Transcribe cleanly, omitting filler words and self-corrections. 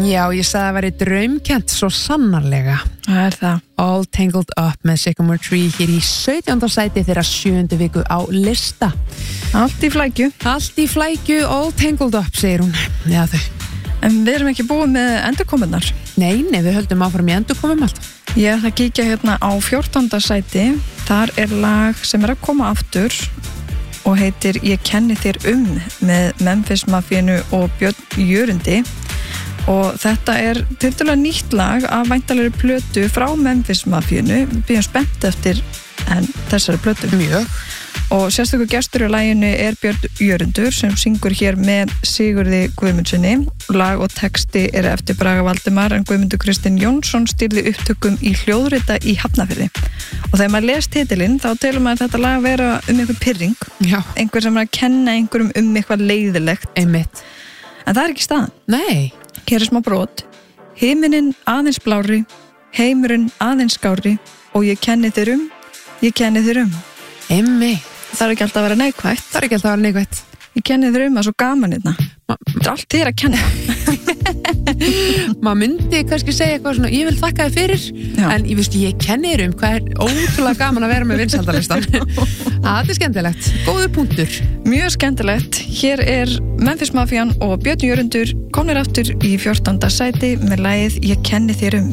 Já, ég sagði að það væri draumkennt svo sannarlega. Það það. All Tangled Up með Sycamore Tree hér í 17. sæti þeirra 7. viku á lista. Allt í flækju. Allt í flækju, All Tangled Up, segir hún. Já, þau. En við erum ekki búið með endurkomunnar. Nei, við höldum áfram í endurkomum allt. Ég ætla að kíkja hérna á 14. sæti. Þar lag sem að koma aftur og heitir Ég kenni þér með Memphis Mafíunu og Björn Jörundi. Og þetta tiltölulega nýtt lag af væntanlegri plötu frá Memphis Mafíunu. Við bíðum spennt eftir þessari plötu. Mjög. Og sérstakur gestur í laginu Björn Jörundur sem syngur hér með Sigurði Guðmundssoni. Lag og texti eftir Braga Valdimar en Guðmundur Kristinn Jónsson stýrði upptökum í hljóðrita í Hafnarfirði. Og þegar maður les titilinn þá telur maður þetta lag vera einhver pirring. Já. Einhver sem að kenna einhverjum eitthvað leiðilegt. Einmitt. En það ekki staðan. Nei. Hér smá brot. Himinin aðeins blári, heimurinn aðeins skári og ég kenni þér Einmitt. Það ekki alltaf að vera neikvætt. Það ekki alltaf að vera neikvætt. Ég kenni þér að svo gaman þetta. Þetta allt þér að kenna. Maður myndi kannski segja eitthvað svona, ég vil þakka þér fyrir. Já. En ég kenni þér hvað ótrúlega gaman að vera með vinsældalistan. Það skemmtilegt. Góður punktur. Mjög skemmtilegt. Hér Memphis Mafían og Björn Jörundur komnir aftur í 14. sæti með lagið Ég kenni þér